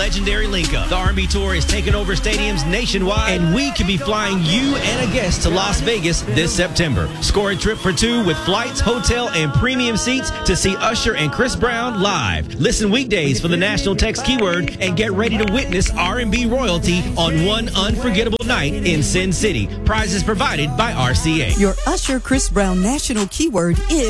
legendary link-up. The R&B Tour is taking over stadiums nationwide, and we could be flying you and a guest to Las Vegas this September. Score a trip for two with flights, hotel, and premium seats to see Usher and Chris Brown live. Listen weekdays for the national text keyword and get ready to witness R&B royalty on one unforgettable night in Sin City. Prizes provided by RCA. Your Usher Chris Brown national keyword is